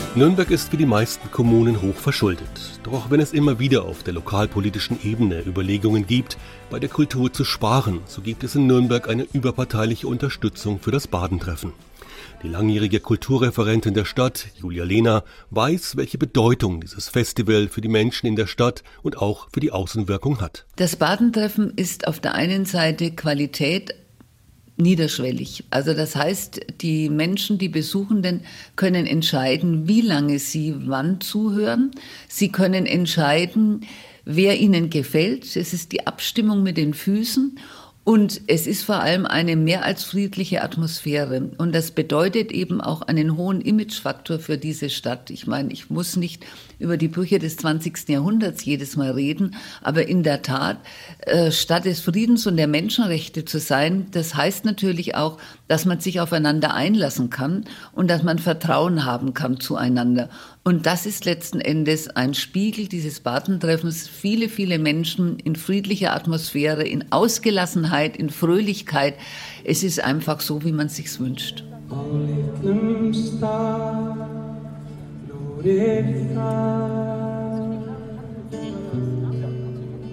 Nürnberg ist wie die meisten Kommunen hoch verschuldet. Doch auch wenn es immer wieder auf der lokalpolitischen Ebene Überlegungen gibt, bei der Kultur zu sparen, so gibt es in Nürnberg eine überparteiliche Unterstützung für das Badentreffen. Die langjährige Kulturreferentin der Stadt, Julia Lehner, weiß, welche Bedeutung dieses Festival für die Menschen in der Stadt und auch für die Außenwirkung hat. Das Badentreffen ist auf der einen Seite Qualität, niederschwellig. Also das heißt, die Menschen, die Besuchenden können entscheiden, wie lange sie wann zuhören. Sie können entscheiden, wer ihnen gefällt. Es ist die Abstimmung mit den Füßen. Und es ist vor allem eine mehr als friedliche Atmosphäre. Und das bedeutet eben auch einen hohen Imagefaktor für diese Stadt. Ich meine, ich muss nicht über die Brüche des 20. Jahrhunderts jedes Mal reden, aber in der Tat, Stadt des Friedens und der Menschenrechte zu sein, das heißt natürlich auch, dass man sich aufeinander einlassen kann und dass man Vertrauen haben kann zueinander. Und das ist letzten Endes ein Spiegel dieses Badentreffens. Viele, viele Menschen in friedlicher Atmosphäre, in Ausgelassenheit, in Fröhlichkeit. Es ist einfach so, wie man es sich wünscht. Only